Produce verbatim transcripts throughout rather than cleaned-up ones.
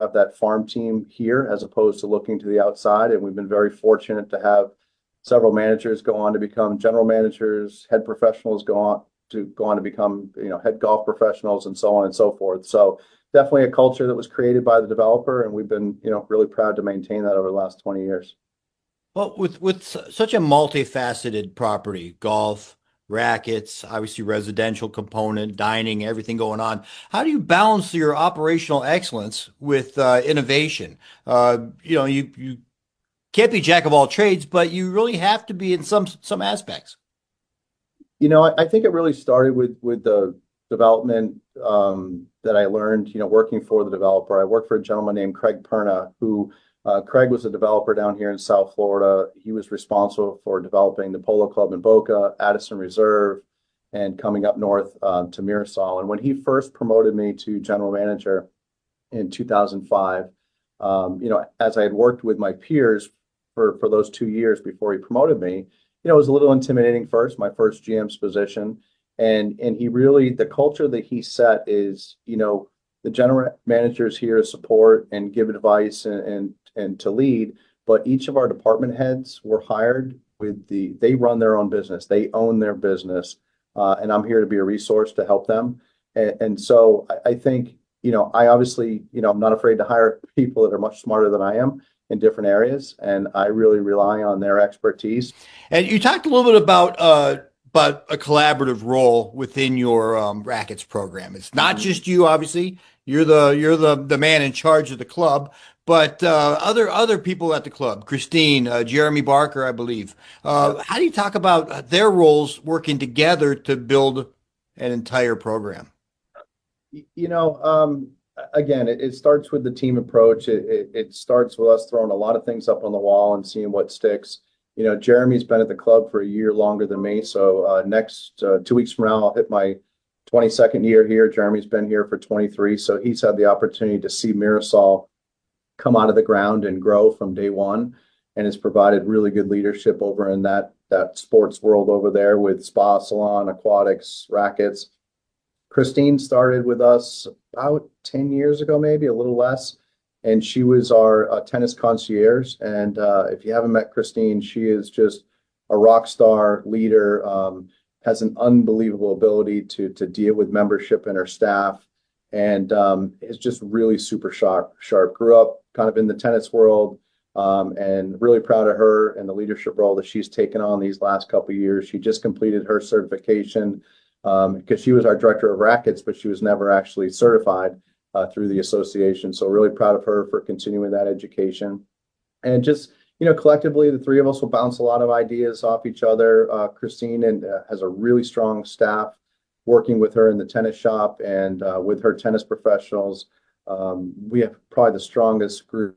have that farm team here as opposed to looking to the outside. And we've been very fortunate to have several managers go on to become general managers, head professionals go on to go on to become, you know, head golf professionals and so on and so forth. So definitely a culture that was created by the developer, and we've been, you know, really proud to maintain that over the last twenty years. Well, with with su- such a multifaceted property, golf, rackets, obviously residential component, dining, everything going on, how do you balance your operational excellence with uh, innovation? Uh, you know, you you can't be jack of all trades, but you really have to be in some some aspects. You know, I, I think it really started with with the development um, that I learned, you know, working for the developer. I worked for a gentleman named Craig Perna, who uh, Craig was a developer down here in South Florida. He was responsible for developing the Polo Club in Boca, Addison Reserve, and coming up north um, to Mirasol. And when he first promoted me to general manager in two thousand five, um, you know, as I had worked with my peers for for those two years before he promoted me, you know, it was a little intimidating first, my first G M's position. And and he really, the culture that he set is, you know, the general manager is here to support and give advice and and, and to lead, but each of our department heads were hired with the, they run their own business, they own their business, uh, and I'm here to be a resource to help them. And, and so I, I think, you know, I obviously, you know, I'm not afraid to hire people that are much smarter than I am in different areas, and I really rely on their expertise. And you talked a little bit about uh, about a collaborative role within your um, rackets program. It's not Mhm. just you, obviously. You're the you're the the man in charge of the club, but uh, other other people at the club, Christine, uh, Jeremy Barker, I believe. Yeah. Uh, how do you talk about their roles working together to build an entire program? You know, um, again, it, it starts with the team approach. It, it, it starts with us throwing a lot of things up on the wall and seeing what sticks. You know, Jeremy's been at the club for a year longer than me. So uh, next uh, two weeks from now, I'll hit my twenty-second year here. Jeremy's been here for twenty-three. So he's had the opportunity to see Mirasol come out of the ground and grow from day one, and has provided really good leadership over in that that sports world over there with spa, salon, aquatics, rackets. Christine started with us about ten years ago, maybe a little less. And she was our uh, tennis concierge. And uh, if you haven't met Christine, she is just a rock star leader, um, has an unbelievable ability to, to deal with membership and her staff, and um, is just really super sharp, sharp. Grew up kind of in the tennis world, um, and really proud of her and the leadership role that she's taken on these last couple of years. She just completed her certification um, because she was our director of rackets, but she was never actually certified uh, through the association. So really proud of her for continuing that education. And just, you know, collectively, the three of us will bounce a lot of ideas off each other. Uh, Christine and uh, has a really strong staff working with her in the tennis shop and uh, with her tennis professionals. Um, we have probably the strongest group.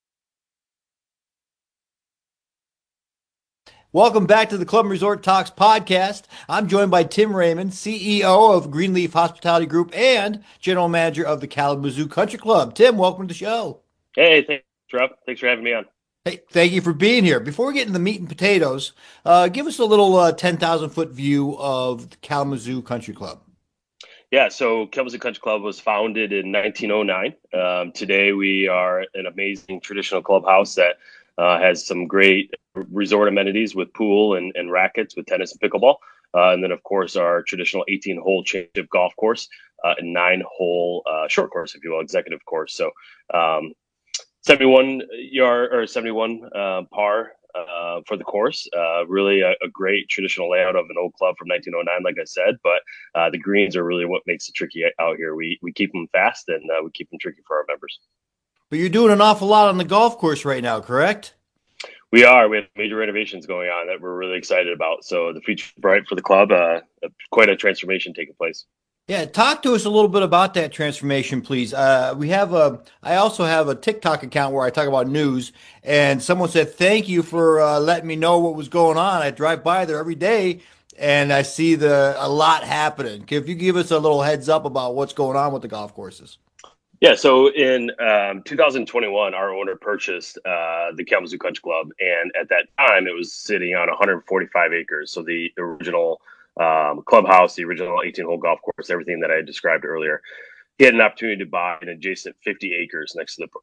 Welcome back to the Club and Resort Talks podcast. I'm joined by Tim Raymond, C E O of Greenleaf Hospitality Group and General Manager of the Kalamazoo Country Club. Tim, welcome to the show. Hey, thanks, Rob. Thanks for having me on. Hey, thank you for being here. Before we get into the meat and potatoes, uh, give us a little uh, ten thousand foot view of the Kalamazoo Country Club. Yeah, so Kalamazoo Country Club was founded in nineteen oh nine. Um, today, we are an amazing traditional clubhouse that uh, has some great resort amenities with pool and, and rackets with tennis and pickleball. Uh, and then, of course, our traditional eighteen hole championship golf course uh, and nine hole uh, short course, if you will, executive course. So, um, seventy-one yard or seventy-one uh, par uh, for the course. Uh, really a, a great traditional layout of an old club from nineteen oh nine, like I said. But uh, the greens are really what makes it tricky out here. We we keep them fast and uh, we keep them tricky for our members. But you're doing an awful lot on the golf course right now, correct? We are. We have major renovations going on that we're really excited about. So the future is bright for the club. Uh, quite a transformation taking place. Yeah, talk to us a little bit about that transformation, please. Uh, we have a, I also have a TikTok account where I talk about news, and someone said, "Thank you for uh, letting me know what was going on." I drive by there every day, and I see the a lot happening. If you give us a little heads up about what's going on with the golf courses. Yeah, so in um, two thousand twenty-one, our owner purchased uh, the Kalamazoo Country Club, and at that time, it was sitting on one hundred forty-five acres. So the original um, clubhouse, the original eighteen-hole golf course, everything that I described earlier. He had an opportunity to buy an adjacent fifty acres next to the